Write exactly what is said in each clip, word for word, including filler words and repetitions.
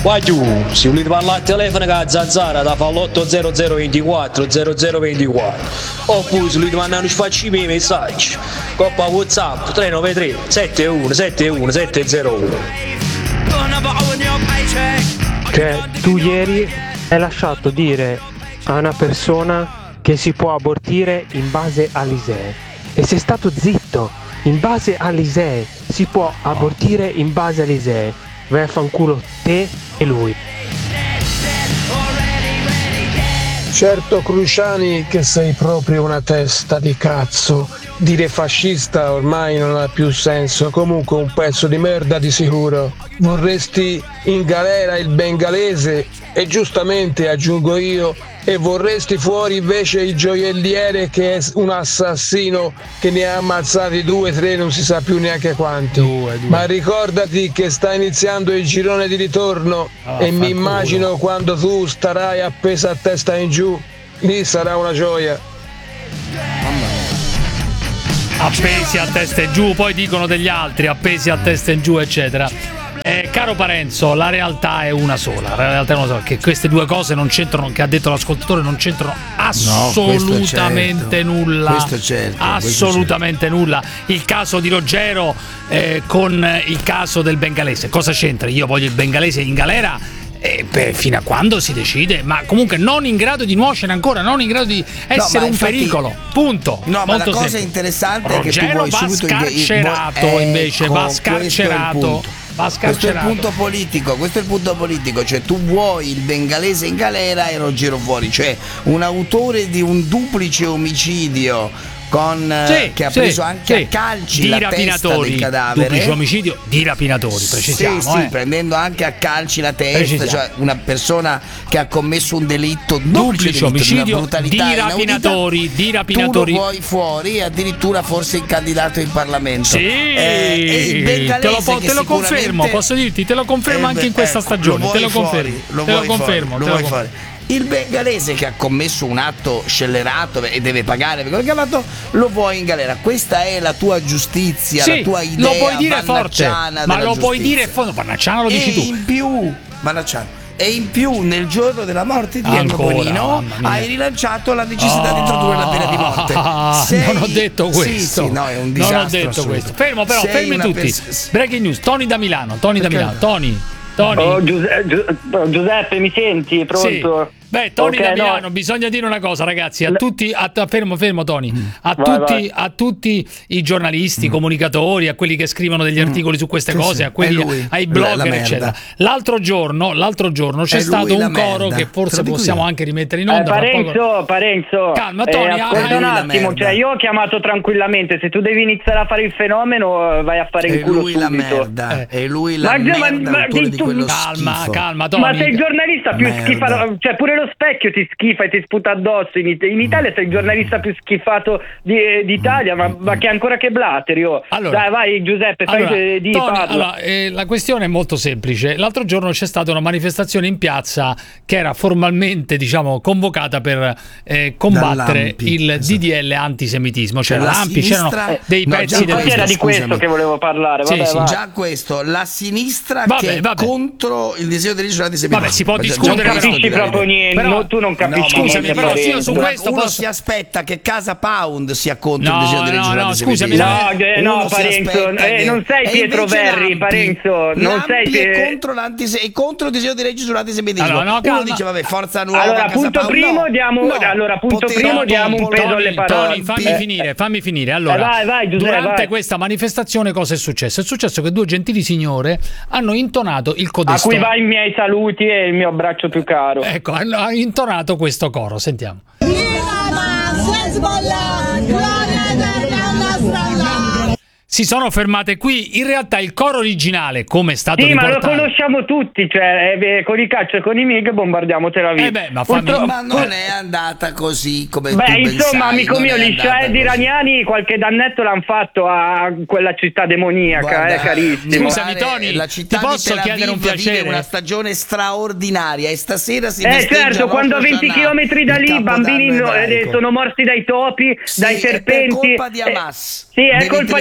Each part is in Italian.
Qua giù, se volete parlare al telefono con la zanzara da fa l'otto zero zero ventiquattro zero zero ventiquattro, oppure se volete mandare un sfaccimi messaggi, coppa WhatsApp tre nove tre sette uno sette uno sette zero uno. Cioè, tu ieri hai lasciato dire a una persona che si può abortire in base all'I S E E e sei stato zitto. In base all'I S E E si può abortire in base all'I S E E. Vai a fanculo te e lui. Certo Cruciani che sei proprio una testa di cazzo. Dire fascista ormai non ha più senso, comunque un pezzo di merda di sicuro. Vorresti in galera il bengalese e giustamente aggiungo io, e vorresti fuori invece il gioielliere che è un assassino che ne ha ammazzati due, tre, non si sa più neanche quanti. Due, due. Ma ricordati che sta iniziando il girone di ritorno oh, e mi immagino culo. Quando tu starai appesa a testa in giù, lì sarà una gioia. Appesi a testa in giù, poi dicono degli altri appesi a testa in giù, eccetera. Eh, caro Parenzo, la realtà è una sola. La realtà è una sola. Che queste due cose non c'entrano, che ha detto l'ascoltatore, non c'entrano assolutamente no, certo. nulla. Questo certo. Assolutamente questo nulla. Il caso di Ruggero eh, con il caso del bengalese. Cosa c'entra? Io voglio il bengalese in galera. Eh, per, fino a quando si decide, ma comunque non in grado di nuocere ancora, non in grado di essere no, un infatti, pericolo. Punto. No, Molto ma la cosa semplice. interessante Ruggero è che tu vuoi va subito scarcerato ecco, invece, va scarcerato. Va questo è il punto politico, questo è il punto politico, cioè tu vuoi il bengalese in galera e Ruggero fuori, cioè un autore di un duplice omicidio con sì, che ha sì, preso anche sì. a calci di la rapinatori, testa del cadavere. Duplice omicidio di rapinatori, precisiamo. Sì, sì, eh. prendendo anche a calci la testa, Precisiamo. cioè una persona che ha commesso un delitto, duplice omicidio di una brutalità di rapinatori, inaudita, di rapinatori. Tu lo vuoi fuori e addirittura forse il candidato in Parlamento. Sì, eh, e il te lo, po- che te lo confermo, posso dirti, te lo confermo eh, anche in questa ecco, stagione, lo te lo fuori, confermo. Lo te lo vuoi confermo, fuori, te lo lo vuoi confermo. fuori. Il bengalese che ha commesso un atto scellerato e deve pagare per quello che ha fatto, lo vuoi in galera. Questa è la tua giustizia, sì, la tua idea. Lo puoi dire forte, ma lo puoi dire forte. Vannacciana lo dici e tu. In più, Vannacciana. E in più nel giorno della morte di Enzo Bonino hai rilanciato la necessità oh, di introdurre la pena di morte. Sei... Non ho detto questo. Sì, sì, no, è un disastro. Non ho detto assoluto. questo. Fermo però, Sei fermi tutti. Pers- Breaking news, Tony da Milano, Tony Perché? da Milano, Tony. Tony. Oh, Giuseppe, Giuseppe, mi senti? Pronto? Sì. Beh, Tony okay, da Milano, no. bisogna dire una cosa, ragazzi, a tutti, a, fermo, fermo Tony, a, vai, tutti, vai. a tutti i giornalisti, mm. comunicatori, a quelli che scrivono degli articoli mm. su queste sì, cose, sì. a quelli, lui, ai blogger, eccetera. L'altro giorno, l'altro giorno c'è stato un coro merda. che forse possiamo io. anche rimettere in onda. Eh, Parenzo, poco... Parenzo, calma Tony, eh, ascolta un attimo, cioè io ho chiamato tranquillamente, se tu devi iniziare a fare il fenomeno vai a fare il culo subito. È lui la merda, eh. è lui la ma, merda, ma, ma, di tu, quello calma, schifo. calma Tony. Ma sei il giornalista più merda. schifato, cioè pure lo specchio ti schifa e ti sputa addosso. In, in Italia sei il giornalista più schifato di, d'Italia, ma, ma che ancora che blateri. Oh. Allora, dai, vai Giuseppe, fai allora, di Tony, parla. allora, eh, la questione è molto semplice. L'altro giorno c'è stata una manifestazione in piazza che era formalmente, diciamo, convocata per eh, combattere il esatto. D D L antisemitismo. C'era cioè, l'Ampi, sinistra... c'erano dei no, pezzi del... era di questo che volevo parlare. Vabbè, sì, sì. Già questo, la sinistra vabbè, che vabbè. è contro il disegno di legge sull'antisemitismo. Vabbè, si può ma discutere. Non capisci proprio niente. Però, no, tu non capisci no, scusami, niente. però io su questo uno posso... si aspetta che Casa Pound sia contro no, il disegno di legge no, sull'antisemitismo. no, scusami, no, no, Parenzo, eh, non sei Pietro Verri, Parenzo, non sei Pietro è contro, è contro il disegno di legge sull'antisemitismo. Allora, no, uno dice vabbè, forza nuova. Allora, Casa punto Pound, primo no, diamo no, allora, punto primo diamo un peso alle parole. Tony, fammi eh. finire, fammi finire. Allora, eh, vai, vai, Giuseppe, durante vai. questa manifestazione cosa è successo? È successo che due gentili signore hanno intonato il codesto. A cui va i miei saluti e il mio abbraccio più caro. Ecco, hanno intonato questo coro, sentiamo. Si sono fermate qui. In realtà il coro originale, come è stato sì, riportato... ma lo conosciamo tutti, cioè eh, con i caccia e con i mig bombardiamo Tel Aviv. Eh beh, ma, fammi... Purtro... ma non è andata così come beh, tu insomma, pensavi, amico mio, gli Shahedi iraniani qualche dannetto l'hanno fatto a quella città demoniaca, guarda, eh, carissimo. Scusami Tony, la città ti posso di Tel Aviv chiedere un piacere? vive una stagione straordinaria e stasera si Eh certo, quando a venti chilometri da lì i bambini no, eh, sono morti dai topi, sì, dai serpenti. È per colpa di Hamas. Eh, sì, è Devi colpa di Hamas.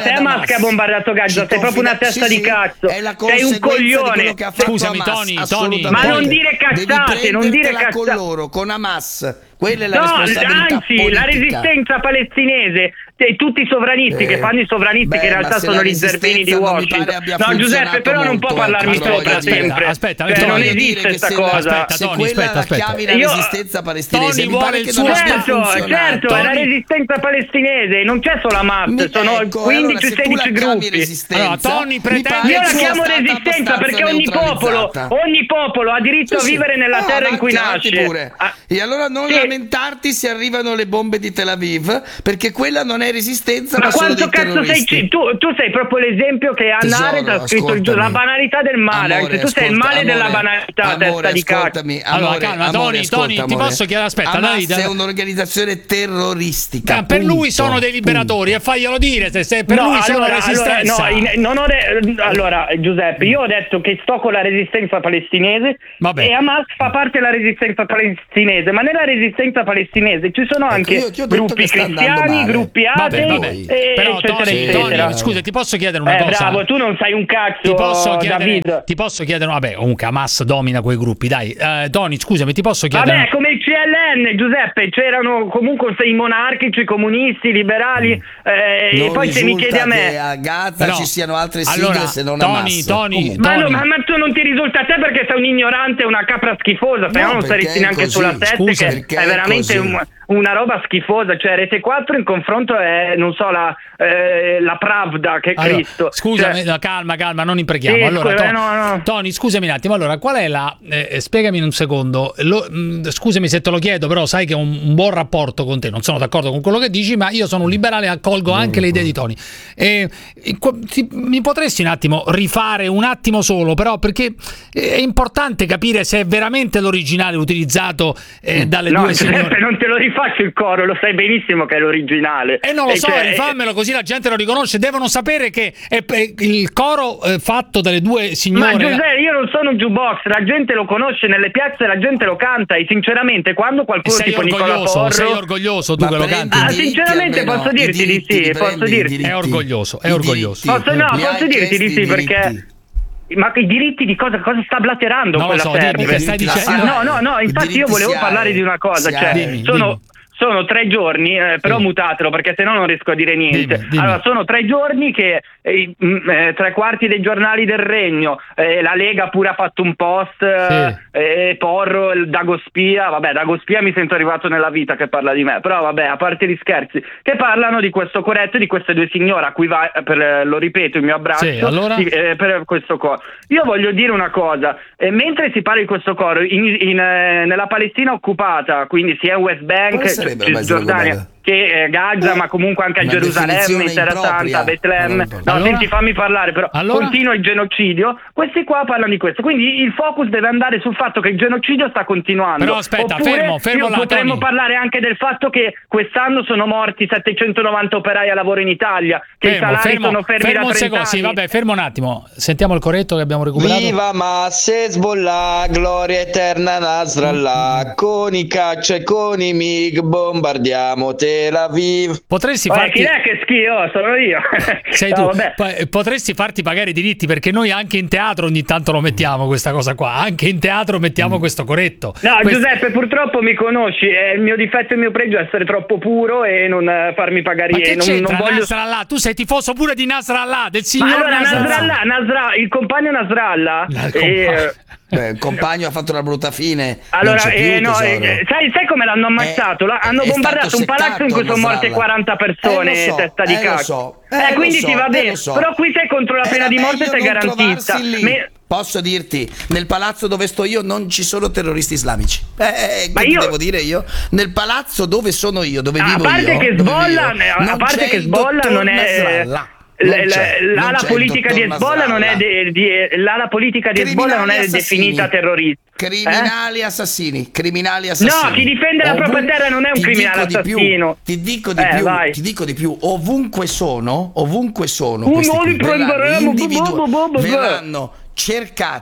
sei Hamas che ha bombardato Gaza, sei proprio una testa sì, di cazzo, è la sei un coglione. Che ha fatto Scusami, Hamas, Tony, assolutamente. Ma non Tony, dire cazzate, non dire Prendertela con cazzate. loro, con Hamas. Quella è la No, responsabilità anzi, politica. la resistenza palestinese e tutti i sovranisti Eh, che fanno i sovranisti beh, che in ma realtà se sono la gli zerbini di resistenza non mi Washington. pare abbia No, Giuseppe, funzionato però non può molto, parlarmi ecco, sopra aspetta, sempre. aspetta, Cioè, aspetta, non voglio esiste dire che sta se cosa. La, Aspetta, se Tony, quella aspetta, la aspetta. chiami la Io- resistenza palestinese, Tony mi pare vuole che il non suo abbia Certo, funzionato. certo, è la Tony- resistenza palestinese, non c'è solo Hamas, Mi- sono ecco, quindici allora, se tu sedici la chiami gruppi. resistenza, Allora, Tony mi pretende- pare Io la sia chiamo stata resistenza abbastanza perché ogni popolo, neutralizzata. ogni popolo ha diritto Sì, a sì. vivere nella No, terra in cui avanti, nasce. avanti pure. Ah, E allora non sì. lamentarti se arrivano le bombe di Tel Aviv, perché quella non è resistenza, ma, Ma sono quanto dei cazzo sei terroristi. tu? Tu sei proprio l'esempio che Hannah Tesoro, Arendt ha scritto il gio- la ascoltami. banalità del male. Amore, anche tu sei il ascolta, male della amore, banalità, amore, testa di cazzo. ascoltami, Allora, amore, calma, amore, Tony, ascolta, Tony, ti amore. posso chiedere- aspetta, Hamas dai, è dai. un'organizzazione terroristica. Ah, per lui punto, sono dei liberatori e faglielo dire se, se per No, lui sono allora, resistenza. allora, no, in- non ho de- allora, Giuseppe, io ho detto che sto con la resistenza palestinese Vabbè. e Hamas fa parte della resistenza palestinese, ma nella resistenza palestinese ci sono anche io ti ho detto gruppi che sta andando cristiani, male. gruppi Vabbè, atei, vabbè. e Però eccetera, Tony, eccetera. Tony, scusa, ti posso chiedere una Eh, cosa? bravo, tu non sai un cazzo, Ti posso chiedere, David. ti posso chiedere, vabbè, comunque Hamas domina quei gruppi, dai. Eh, Tony, scusami, ti posso chiedere? Vabbè, come il C L N, Giuseppe, c'erano comunque i monarchici, i comunisti, i liberali, eh, e Non poi se mi chiedi a risulta che me... a Gaza No. ci siano altre sigle Allora, se non Tony, Hamas. Tony, Ma, no, Tony. ma, ma tu non ti risulta a te perché sei un ignorante, una capra schifosa, se No, no non perché saresti è neanche così. sulla sette, Scusa, che perché è è veramente così. un- una roba schifosa, cioè Rete quattro in confronto è, non so, la, eh, la Pravda che è Allora, Cristo. scusami, Cioè, no, calma, calma, non imprechiamo. Sì, allora, scusa, To- no, no. Tony, scusami un attimo. Allora, qual è la. Eh, spiegami in un secondo. Lo- mh, scusami se te lo chiedo, però sai che ho un, un buon rapporto con te. Non sono d'accordo con quello che dici, ma io sono un liberale e accolgo anche le idee di Tony. E, e qua- ti- mi potresti un attimo rifare un attimo solo, però, perché è importante capire se è veramente l'originale utilizzato eh, dalle no, due Giuseppe, signore. non te lo rifaccio il coro, lo sai benissimo che è l'originale. E non lo E so, cioè, rifammelo così la gente lo riconosce. Devono sapere che è, è il coro eh, fatto dalle due signore. Ma Giuseppe, io non sono un jukebox, la gente lo conosce nelle piazze, la gente lo canta e sinceramente quando qualcuno sei tipo Nicola orgoglioso, Porro... sei orgoglioso tu Ma che lo prendi canti. Ah, i diritti sinceramente almeno, posso i dirti di diritti, sì, li posso prendi i dirti. diritti. È orgoglioso, è I orgoglioso. diritti. Posso, no, Li posso hai dirti di chiesti sì i perché... diritti? Ma i diritti di cosa, cosa sta blaterando Non lo quella so, dimmi serve? che stai Diritti dicendo. la Ah, no, no, no, I infatti io diritti volevo si parlare hai, di una cosa, si cioè hai. Dimmi, sono, dimmi. sono tre giorni, eh, però Sì. mutatelo perché sennò non riesco a dire niente. Dimmi, dimmi. Allora, sono tre giorni che eh, mm, eh, tre quarti dei giornali del Regno, eh, la Lega pure ha fatto un post, eh, eh, Porro, il Dagospia, vabbè, Dagospia mi sento arrivato nella vita che parla di me, però vabbè, a parte gli scherzi, che parlano di questo corretto e di queste due signore a cui va, per, lo ripeto, il mio abbraccio, Sì, allora? di- eh, per questo coro. Io voglio dire una cosa, eh, mentre si parla di questo coro, in, in, eh, nella Palestina occupata, quindi sia West Bank, Quale sarebbe la Cisgiordania, Palestina che eh, Gaza, ma comunque anche a Una Gerusalemme, definizione in Terra impropria. Santa, Betlemme. Allora, No, allora? senti, fammi parlare, però Allora? continua il genocidio. Questi qua parlano di questo, quindi il focus deve andare sul fatto che il genocidio sta continuando. Però aspetta, Oppure fermo, fermo io là, potremmo Tony. parlare anche del fatto che quest'anno sono morti settecentonovanta operai a lavoro in Italia, che i Fermo, salari fermo, sono fermi fermo da un trenta secondo. Sì, anni. vabbè, fermo un attimo. Sentiamo il corretto che abbiamo recuperato. Viva Hamas, Hezbollah, gloria eterna Nasrallah, con i caccia e con i MiG bombardiamo Tel Aviv. Potresti Vabbè, farti chi è che schio? Sono io. Sei No, tu. vabbè. Poi, potresti farti pagare i diritti perché noi anche in teatro ogni tanto lo mettiamo questa cosa qua. Anche in teatro mettiamo questo corretto. No, Questo- Giuseppe, purtroppo mi conosci, è il mio difetto e il mio pregio essere troppo puro e non eh, farmi pagare. Ma che non, c'entra non voglio... Nasrallah? Tu sei tifoso pure di Nasrallah, del Ma signor allora Nasrallah. Nasrallah, Nasrallah, il compagno Nasrallah, Il eh, compagno. Beh, il compagno ha fatto una brutta fine. allora, non c'è più, eh, no, tesoro. eh, sai, sai come l'hanno ammazzato? La- Eh, hanno è bombardato stato un palazzo in cui sono seccato morte Nasrallah. quaranta persone, Eh, lo so, testa di eh, lo cacchio. so, Eh, eh, lo quindi so, ti va eh, bene, lo so. però qui sei contro la pena Era di morte, meglio sei non garantista. trovarsi lì. Me- Posso dirti, nel palazzo dove sto io non ci sono terroristi islamici. Eh, eh, Ma che io- devo dire io? Nel palazzo dove sono io, dove A vivo parte io, che dove Hezbollah, vivo, a non parte c'è che il Hezbollah dottor non è Nasrallah. l- Non l- c'è, non l'ala c'è il politica di dottor Hezbollah non è Nasrallah. de- di- l'ala politica di Hezbollah non è Criminali definita assassini. terrorista. Criminali assassini, criminali assassini. No, chi difende la propria terra non è un Ti criminale dico di più, assassino. Ti dico di Eh, più, vai. ti dico di più, ovunque sono, ovunque sono Uh, questi noi qui, li prenderemo, verranno individu- bu- bu- bu- bu- bu- verranno cercati,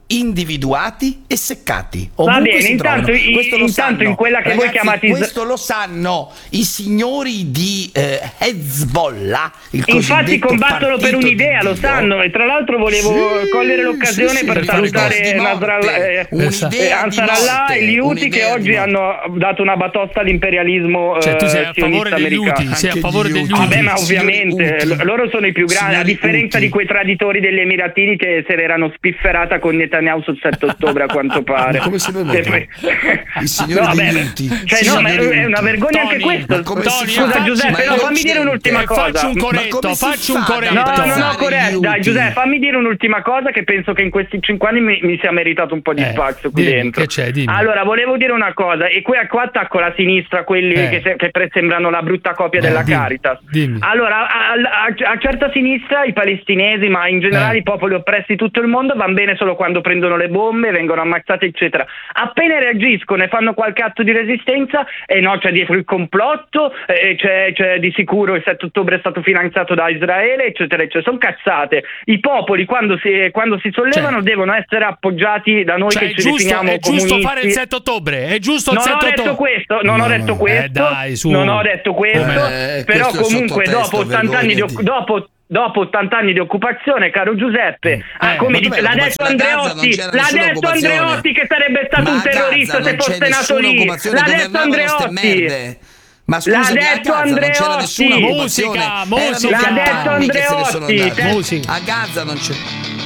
individuati e seccati. Va Ovunque bene, si intanto, trovano. in- Questo lo intanto sanno. in quella che voi Ragazzi, chiamate Is- questo lo sanno i signori di eh, Hezbollah, il Infatti cosiddetto combattono per partito un'idea, di lo Dio. sanno, e tra l'altro volevo Sì, cogliere l'occasione sì, sì, per per fare salutare cose di morte, Nasrallah, eh, un'idea eh, di Ansarallah morte, e gli Houthi che un'idea oggi di morte. hanno dato una batosta all'imperialismo Cioè, tu eh, sei a favore sionista degli americano. Houthi, sei a Anche favore gli degli Houthi. Houthi. Vabbè, ma Signori ovviamente Houthi. l- loro sono i più grandi, a Signori differenza Houthi. di quei traditori degli Emiratini che se l'erano spifferata con Netanyahu sul sette ottobre a quanto pare. Ma come si permettono? Che- I signori No, degli vabbè, Houthi. cioè, no, ma Signori è una Houthi. vergogna anche Tony, questo. ma come Tony, si Scusa fa? Giuseppe, Ma no, è fammi dire un'ultima Eh, cosa. facci un Ma corretto, come si facci un fa ad corretto. No, no, no, apprezzare gli corretto. Dai, Houthi? Giuseppe, fammi dire un'ultima cosa che penso che in questi cinque anni mi, mi sia meritato un po' di Eh, spazio qui dimmi, dentro. che c'è, dimmi. Allora, volevo dire una cosa, e qui, qua attacco la sinistra, quelli Eh. che, se- che pre- sembrano la brutta copia Eh, della dimmi, Caritas. dimmi. Allora, a, a- a certa sinistra i palestinesi, ma in generale Eh. i popoli oppressi di tutto il mondo, vanno bene solo quando prendono le bombe, vengono ammazzati, eccetera. Appena reagiscono e fanno qualche atto di resistenza, e no, c'è dietro il complotto, e c'è, c'è di sicuro il sette ottobre è stato finanziato da Israele, eccetera, eccetera. Sono cazzate. I popoli quando si, quando si sollevano Cioè- devono essere appoggiati da noi Cioè, che è ci giusto, definiamo è giusto comunisti. fare il sette ottobre, è giusto il Non ho sette detto ottobre. questo, non ho No, detto no. questo, Eh, dai, su. non ho detto questo, Eh, però questo è il comunque sottotesto, dopo ottanta anni di, vergognati. dopo dopo ottanta anni di occupazione, caro Giuseppe, ah, Eh, come ma dice- dov'è l'ha detto l'occupazione? A Gaza non Andreotti, c'era l'ha nessuna detto occupazione. Andreotti che sarebbe stato Ma un a Gaza terrorista se non c'è fosse nato nessuna lì. occupazione, L'ha detto governavano ste Andreotti. merde. Ma L'ha scusami, a detto Gaza non c'era Andreotti. nessuna occupazione. Musica, Erano musica. L'ha detto campi che se ne sono Andreotti. andati. Musica. A Gaza non c'è.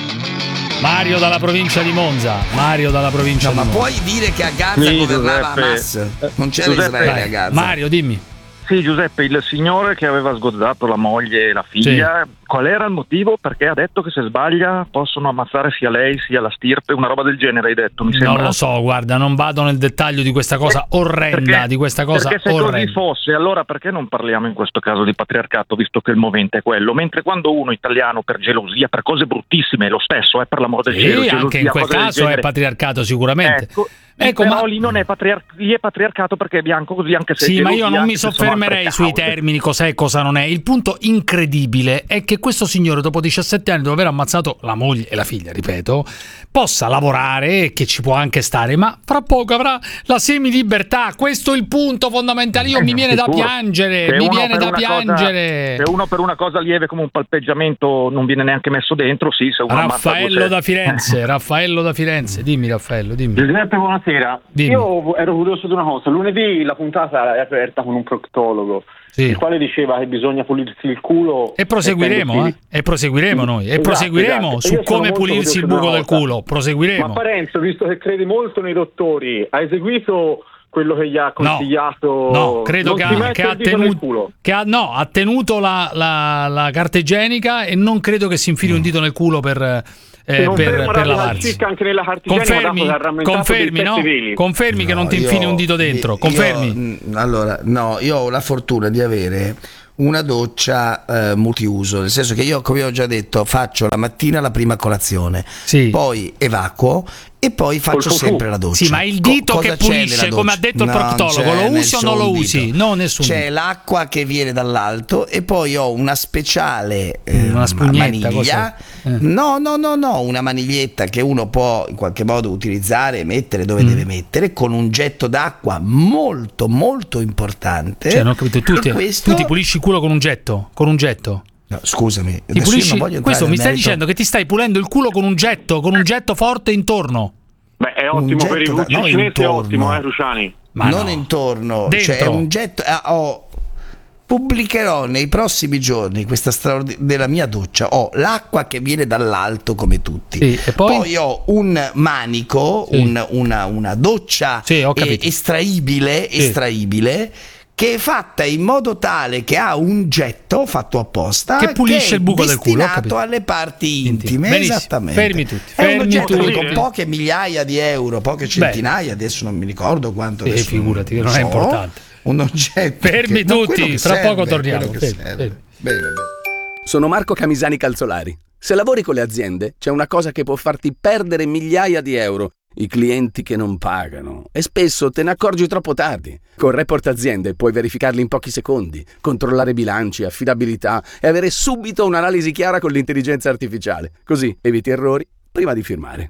Mario dalla provincia di Monza. Mario dalla provincia No, ma di Monza. puoi dire che a Gaza Sì, governava Giuseppe. Hamas? Non c'era Giuseppe. Israele a Gaza. Mario, dimmi. Sì, Giuseppe, il signore che aveva sgozzato la moglie e la figlia, qual era il motivo? Perché ha detto che se sbaglia possono ammazzare sia lei sia la stirpe, una roba del genere hai detto, mi sembra. Non lo so, guarda, non vado nel dettaglio di questa cosa orrenda, Perché- di questa cosa perché se orrenda. così fosse, allora perché non parliamo in questo caso di patriarcato, visto che il movente è quello? Mentre quando uno italiano per gelosia, per cose bruttissime, lo stesso, è per l'amor del Sì, cielo, anche gelosia, in quel cose del caso è genere. patriarcato sicuramente. Ecco, Ecco, però ma- lì non è, patriar- lì è patriarcato perché è bianco così, anche se Sì, è ma io gelosia, non mi anche se sono soffermerei altre sui cause. termini, cos'è e cosa non è. Il punto incredibile è che questo signore, dopo diciassette anni, dopo aver ammazzato la moglie e la figlia, ripeto, possa lavorare, che ci può anche stare, ma fra poco avrà la semilibertà. Questo è il punto fondamentale. Io mi viene da Sicuro. piangere, Se mi uno viene per da una cosa- piangere. se uno per una cosa lieve come un palpeggiamento non viene neanche messo dentro, sì, se uno ammazza Raffaello due- da Firenze, Raffaello da Firenze, dimmi Raffaello, dimmi. Giuseppe, buonasera. Dimmi. Io ero curioso di una cosa. Lunedì la puntata è aperta con un proctologo, Sì. il quale diceva che bisogna pulirsi il culo. E proseguiremo, eh? mettendosi- E proseguiremo noi, e Esatto, proseguiremo esatto. su Io sono come molto pulirsi il curioso di buco una del cosa. culo, proseguiremo. Ma Parenzo, visto che credi molto nei dottori, ha eseguito quello che gli ha consigliato? No, credo non che si ha, mette che ha il dito nel tenuto, culo. che ha, no, ha tenuto la, la, la carta igienica e non credo che si infili un dito nel culo per, eh, Se non per, ferma per la lavarsi. spicca anche nella cartigianica, Confermi, dopo che ha rammentato confermi, dei no? sette veli. Confermi che non ti No, infili io- un dito dentro, io- confermi? mh, allora, no, io ho la fortuna di avere una doccia eh, multiuso, nel senso che io, come ho già detto, faccio la mattina la prima colazione, Sì. poi evacuo e poi faccio Col fufu. sempre la doccia. Sì, ma il Co- dito cosa che c'è pulisce, nella doccia? come ha detto il Non proctologo, c'è lo usi o non lo nessun usi? dito. No, nessun C'è dito. l'acqua che viene dall'alto e poi ho una speciale eh, Una spugnetta, maniglia. cos'è? Eh. No, no, no, no, una maniglietta che uno può in qualche modo utilizzare e mettere dove Mm. deve mettere, con un getto d'acqua molto molto importante. Cioè, non ho capito, tu E ti, questo- tu ti pulisci il culo con un getto? Con un getto? No, scusami, Ti adesso io pulisci? non voglio entrare Questo mi nel stai merito. dicendo che ti stai pulendo il culo con un getto, con un getto forte intorno? Beh, è Un ottimo per i getto da- bucci no, cinesi, è intorno. ottimo, eh, Cruciani? Ma non no. intorno, Dentro. cioè un getto. eh, ho- pubblicherò nei prossimi giorni questa straordin- della mia doccia. Ho l'acqua che viene dall'alto come tutti. Sì, e poi? ho un manico, Sì. un- una, una doccia Sì, ho eh, capito. estraibile, Sì. estraibile. Che è fatta in modo tale che ha un getto fatto apposta Che pulisce è il buco del culo, ho destinato capito. alle parti Intime. intime. Benissimo. Esattamente. Fermi tutti, È un fermi oggetto tutti. con poche migliaia di euro, poche centinaia, adesso non mi ricordo quanto. Eh, adesso figurati, che non so. è importante. Un oggetto. Fermi che- no, tutti, quello che fra serve, poco torniamo, quello che fermi, serve. fermi. Bene, bene. Sono Marco Camisani Calzolari. Se lavori con le aziende, c'è una cosa che può farti perdere migliaia di euro: i clienti che non pagano. E spesso te ne accorgi troppo tardi. Con Report Aziende puoi verificarli in pochi secondi, controllare bilanci, affidabilità e avere subito un'analisi chiara con l'intelligenza artificiale. Così eviti errori prima di firmare.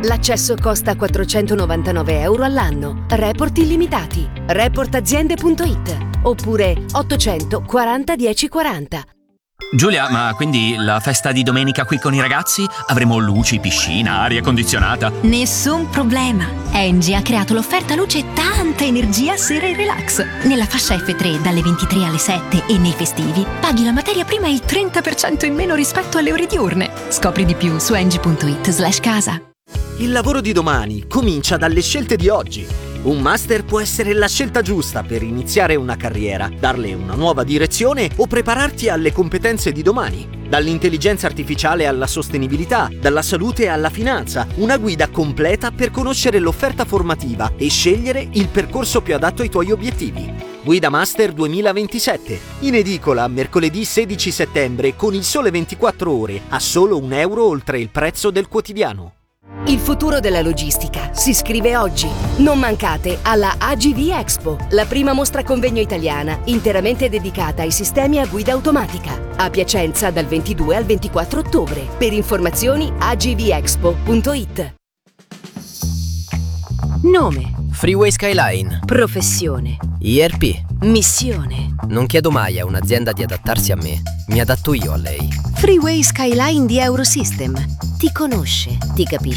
L'accesso costa quattrocentonovantanove euro all'anno. Report illimitati. report aziende punto it oppure ottocento quaranta dieci quaranta. Giulia, ma quindi la festa di domenica qui con i ragazzi? Avremo luci, piscina, aria condizionata? Nessun problema. Engie ha creato l'offerta luce tanta energia sera e relax. Nella fascia F tre dalle ventitré alle sette e nei festivi paghi la materia prima il trenta per cento in meno rispetto alle ore diurne. Scopri di più su engie punto it slash casa. Il lavoro di domani comincia dalle scelte di oggi. Un master può essere la scelta giusta per iniziare una carriera, darle una nuova direzione o prepararti alle competenze di domani. Dall'intelligenza artificiale alla sostenibilità, dalla salute alla finanza, una guida completa per conoscere l'offerta formativa e scegliere il percorso più adatto ai tuoi obiettivi. Guida Master duemilaventisette, in edicola mercoledì sedici settembre con il Sole ventiquattro Ore a solo un euro oltre il prezzo del quotidiano. Il futuro della logistica si scrive oggi. Non mancate alla A G V Expo, la prima mostra convegno italiana interamente dedicata ai sistemi a guida automatica. A Piacenza dal ventidue al ventiquattro ottobre. Per informazioni a g v expo punto it. Nome: Freeway Skyline. Professione: I R P. Missione: Non chiedo mai a un'azienda di adattarsi a me, mi adatto io a lei. Freeway Skyline di Eurosystem. Ti conosce, ti capisce.